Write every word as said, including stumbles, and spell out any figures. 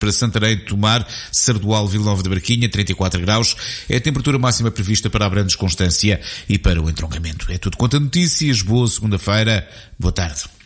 Para Santarém de Tomar, Sardual, Vila Nova de Barquinha, trinta e quatro graus. É a temperatura máxima prevista para Abrantes, Constância e para o entroncamento. É tudo quanto a notícias. Boa segunda-feira. Boa tarde.